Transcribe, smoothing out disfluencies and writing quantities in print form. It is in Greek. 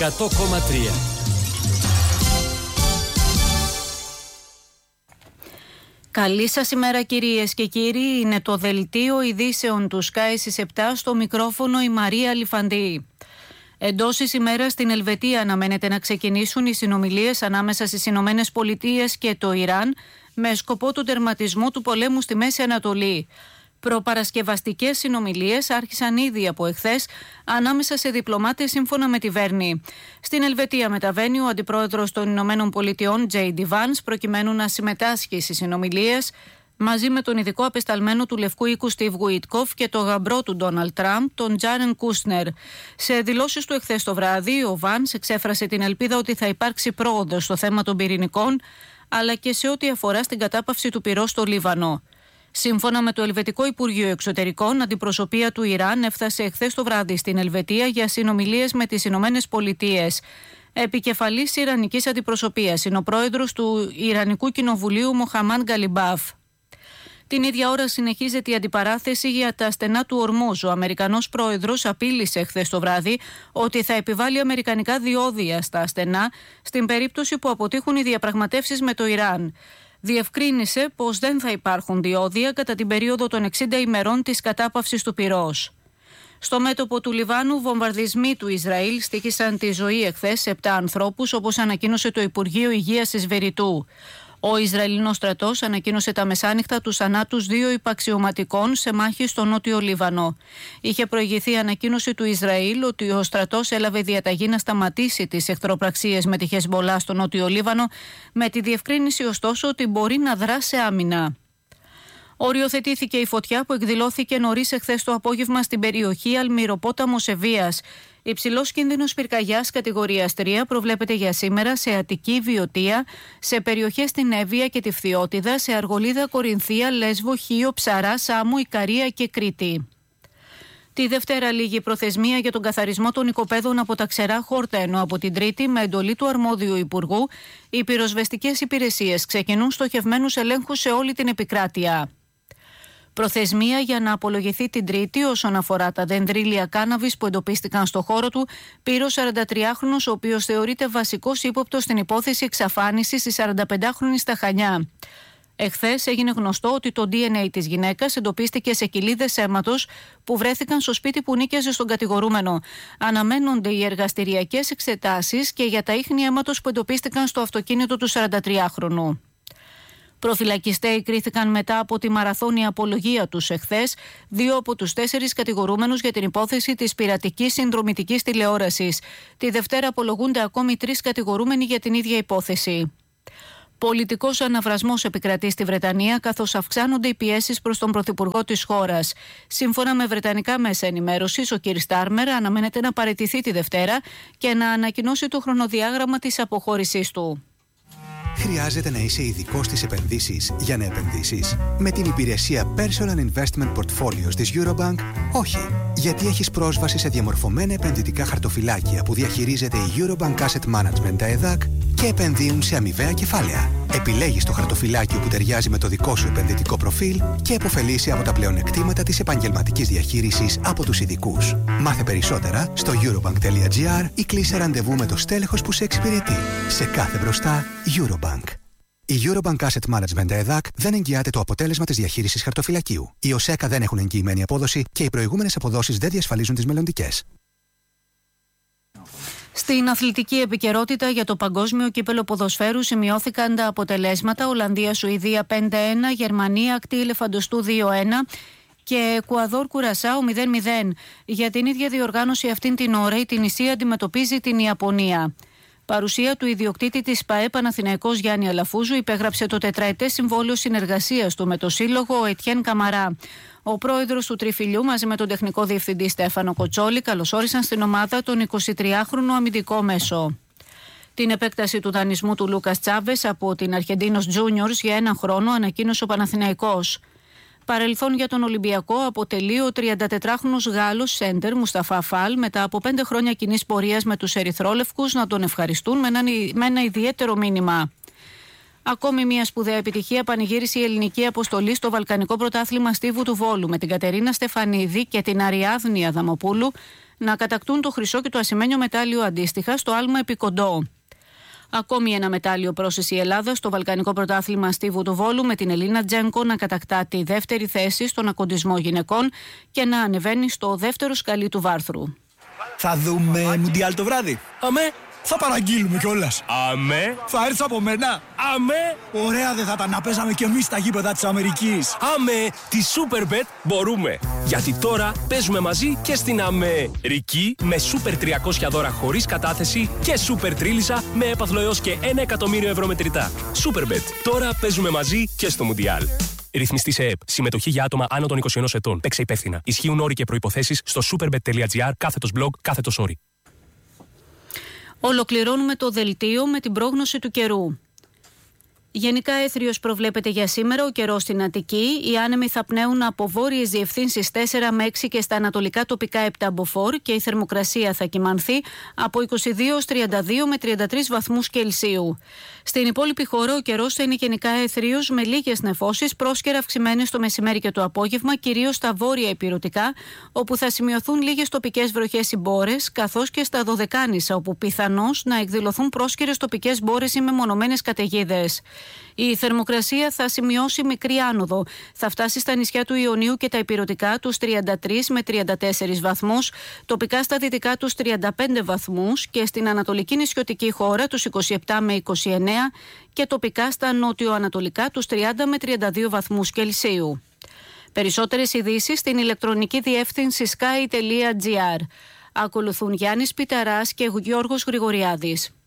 100,3. Καλή σας ημέρα κυρίες και κύριοι, είναι το δελτίο ειδήσεων του Sky στις 7, στο μικρόφωνο η Μαρία Λιφαντή. Εντός της ημέρας στην Ελβετία αναμένεται να ξεκινήσουν οι συνομιλίες ανάμεσα στις Ηνωμένες Πολιτείες και το Ιράν με σκοπό του τερματισμού του πολέμου στη Μέση Ανατολή. Προπαρασκευαστικές συνομιλίες άρχισαν ήδη από εχθές ανάμεσα σε διπλωμάτες σύμφωνα με τη Βέρνη. Στην Ελβετία μεταβαίνει ο αντιπρόεδρος των Ηνωμένων Πολιτειών, J.D. Vance, προκειμένου να συμμετάσχει στις συνομιλίες μαζί με τον ειδικό απεσταλμένο του Λευκού Οίκου Steve Witkoff και τον γαμπρό του Ντόναλντ Τραμπ, τον Τζάρεν Κούσνερ. Σε δηλώσεις του εχθές το βράδυ, ο Vance εξέφρασε την ελπίδα ότι θα υπάρξει πρόοδος στο θέμα των πυρηνικών, αλλά και σε ό,τι αφορά στην κατάπαυση του πυρός στο Λίβανο. Σύμφωνα με το Ελβετικό Υπουργείο Εξωτερικών, αντιπροσωπεία του Ιράν έφτασε εχθές το βράδυ στην Ελβετία για συνομιλίες με τις Ηνωμένες Πολιτείες. Επικεφαλής Ιρανικής αντιπροσωπείας είναι ο πρόεδρος του Ιρανικού Κοινοβουλίου Μοχαμάν Γκαλιμπάφ. Την ίδια ώρα συνεχίζεται η αντιπαράθεση για τα στενά του Ορμούζ. Ο Αμερικανός πρόεδρος απείλησε χθες το βράδυ ότι θα επιβάλει αμερικανικά διόδια στα στενά στην περίπτωση που αποτύχουν οι διαπραγματεύσεις με το Ιράν. Διευκρίνησε πως δεν θα υπάρχουν διόδια κατά την περίοδο των 60 ημερών της κατάπαυσης του πυρός. Στο μέτωπο του Λιβάνου, βομβαρδισμοί του Ισραήλ στοίχησαν τη ζωή εχθές σε 7 ανθρώπους, όπως ανακοίνωσε το Υπουργείο Υγείας της Βεριτού. Ο Ισραηλινός στρατός ανακοίνωσε τα μεσάνυχτα τους θανάτους 2 υπαξιωματικών σε μάχη στο νότιο Λίβανο. Είχε προηγηθεί ανακοίνωση του Ισραήλ ότι ο στρατός έλαβε διαταγή να σταματήσει τις εχθροπραξίες με τη Χεσμολάχ στο νότιο Λίβανο, με τη διευκρίνηση ωστόσο ότι μπορεί να δράσει άμυνα. Οριοθετήθηκε η φωτιά που εκδηλώθηκε νωρίς εχθές το απόγευμα στην περιοχή Αλμυροπόταμος Ευβοίας. Υψηλός κίνδυνος πυρκαγιάς κατηγορίας 3 προβλέπεται για σήμερα σε Αττική, Βιωτία, σε περιοχές στην Εύβοια και τη Φθιώτιδα, σε Αργολίδα, Κορινθία, Λέσβο, Χίο, Ψαρά, Σάμο, Ικαρία και Κρήτη. Τη Δευτέρα λήγει η προθεσμία για τον καθαρισμό των οικοπαίδων από τα ξερά χόρτα, ενώ από την Τρίτη, με εντολή του αρμόδιου Υπουργού, οι πυροσβεστικές υπηρεσίες ξεκινούν στοχευμένους ελέγχους σε όλη την επικράτεια. Προθεσμία για να απολογηθεί την Τρίτη όσον αφορά τα δενδρύλια κάναβης που εντοπίστηκαν στο χώρο του, πήρε ο 43χρονος, ο οποίος θεωρείται βασικός ύποπτος στην υπόθεση εξαφάνισης της 45χρονης στα Χανιά. Εχθές έγινε γνωστό ότι το DNA της γυναίκας εντοπίστηκε σε κοιλίδες αίματος που βρέθηκαν στο σπίτι που νίκιαζε στον κατηγορούμενο. Αναμένονται οι εργαστηριακές εξετάσεις και για τα ίχνη αίματος που εντοπίστηκαν στο αυτοκίνητο του 43χρονου. Προφυλακιστέοι κρίθηκαν μετά από τη μαραθώνια απολογία τους εχθές 2 από τους 4 κατηγορούμενους για την υπόθεση της πειρατικής συνδρομητικής τηλεόρασης. Τη Δευτέρα απολογούνται ακόμη 3 κατηγορούμενοι για την ίδια υπόθεση. Πολιτικός αναβρασμός επικρατεί στη Βρετανία, καθώς αυξάνονται οι πιέσεις προς τον πρωθυπουργό της χώρας. Σύμφωνα με βρετανικά μέσα ενημέρωσης, ο κ. Στάρμερ αναμένεται να παραιτηθεί τη Δευτέρα και να ανακοινώσει το χρονοδιάγραμμα της αποχώρησής του. Χρειάζεται να είσαι ειδικός στις επενδύσεις για να επενδύσεις? Με την υπηρεσία Personal Investment Portfolios της Eurobank, όχι. Γιατί έχεις πρόσβαση σε διαμορφωμένα επενδυτικά χαρτοφυλάκια που διαχειρίζεται η Eurobank Asset Management, τα ΕΔΑΚ, και επενδύουν σε αμοιβαία κεφάλαια. Επιλέγεις το χαρτοφυλάκιο που ταιριάζει με το δικό σου επενδυτικό προφίλ και επωφελείσαι από τα πλεονεκτήματα της επαγγελματικής διαχείρισης από τους ειδικούς. Μάθε περισσότερα στο eurobank.gr ή κλείσε ραντεβού με το στέλεχος που σε εξυπηρετεί. Σε κάθε μπροστά, Eurobank. Η Eurobank Asset Management ΕΔΑΚ δεν εγγυάται το αποτέλεσμα της διαχείρισης χαρτοφυλακίου. Οι ΟΣΕΚΑ δεν έχουν εγγυημένη απόδοση και οι προηγούμενες αποδόσεις δεν διασφαλίζουν τις μελλοντικές. Στην αθλητική επικαιρότητα για το Παγκόσμιο Κύπελλο Ποδοσφαίρου σημειώθηκαν τα αποτελέσματα: Ολλανδία-Σουηδία 5-1, Γερμανία-Ακτή Ελεφαντοστού 2-1 και Εκουαδόρ-Κουρασάου 0-0. Για την ίδια διοργάνωση αυτήν την ώρα η Τινησία αντιμετωπίζει την Ιαπωνία. Παρουσία του ιδιοκτήτη της ΠΑΕ Παναθηναϊκός Γιάννη Αλαφούζου υπέγραψε το τετραετές συμβόλαιο συνεργασίας του με το σύλλογο ο Ετιέν Καμαρά. Ο πρόεδρος του Τριφυλιού μαζί με τον τεχνικό διευθυντή Στέφανο Κοτσόλη καλωσόρισαν στην ομάδα τον 23χρονο αμυντικό μέσο. Την επέκταση του δανεισμού του Λούκας Τσάβες από την Αρχεντίνος Juniors για 1 χρόνο ανακοίνωσε ο Παναθηναϊκός. Παρελθόν για τον Ολυμπιακό αποτελεί ο 34χρονος Γάλλος σέντερ Μουσταφά Φαλ μετά από 5 χρόνια κοινής πορείας με τους Ερυθρόλευκους να τον ευχαριστούν με ένα ιδιαίτερο μήνυμα. Ακόμη μια σπουδαία επιτυχία πανηγύρισε η ελληνική αποστολή στο Βαλκανικό Πρωτάθλημα Στίβου του Βόλου με την Κατερίνα Στεφανίδη και την Αριάδνη Αδαμοπούλου να κατακτούν το χρυσό και το ασημένιο μετάλλιο αντίστοιχα στο άλμα επί κοντό. Ακόμη ένα μετάλλιο πρόσθεση η Ελλάδα στο Βαλκανικό Πρωτάθλημα Στίβου του Βόλου, με την Ελίνα Τζένκο να κατακτά τη δεύτερη θέση στον ακοντισμό γυναικών και να ανεβαίνει στο δεύτερο σκαλί του βάρθρου. Θα δούμε Μουντιάλ το βράδυ. Αμέ. Θα παραγγείλουμε κιόλας. Αμέ. Θα έρθεις από μένα. Αμέ. Ωραία δεν θα ήταν να παίζαμε κι εμείς στα γήπεδα της Αμερικής. Αμέ. Τη Superbet μπορούμε. Γιατί τώρα παίζουμε μαζί και στην Αμερική με Super 300 δώρα χωρίς κατάθεση και Super Τρίλισσα με έπαθλο έως και 1 εκατομμύριο ευρώ μετρητά. Superbet. Τώρα παίζουμε μαζί και στο Μουντιάλ. Ρυθμιστή σε ΕΕΠ. Συμμετοχή για άτομα άνω των 21 ετών. Παίξε υπεύθυνα. Ισχύουν όροι και προϋποθέσεις στο superbet.gr/blog/όροι. Ολοκληρώνουμε το δελτίο με την πρόγνωση του καιρού. Γενικά έθριος προβλέπεται για σήμερα, ο καιρός στην Αττική. Οι άνεμοι θα πνέουν από βόρειες διευθύνσεις 4 με 6 και στα ανατολικά τοπικά 7 μποφόρ και η θερμοκρασία θα κυμανθεί από 22-32 με 33 βαθμούς Κελσίου. Στην υπόλοιπη χώρα ο καιρός θα είναι γενικά έθριος με λίγες νεφώσεις, πρόσκαιρα αυξημένες το μεσημέρι και το απόγευμα, κυρίως στα βόρεια ηπειρωτικά, όπου θα σημειωθούν λίγες τοπικές βροχές ή μπόρες, καθώς και στα Δωδεκάνησα, όπου πιθανώς να εκδηλωθούν πρόσκαιρες τοπικές μπόρες ή μεμονωμένες καταιγίδες. Η θερμοκρασία θα σημειώσει μικρή άνοδο. Θα φτάσει στα νησιά του Ιωνίου και τα ηπειρωτικά τους 33 με 34 βαθμούς, τοπικά στα δυτικά τους 35 βαθμούς και στην ανατολική νησιωτική χώρα τους 27 με 29 και τοπικά στα νότιο-ανατολικά τους 30 με 32 βαθμούς Κελσίου. Περισσότερες ειδήσεις στην ηλεκτρονική διεύθυνση sky.gr. Ακολουθούν Γιάννης Πιταράς και Γιώργος Γρηγοριάδης.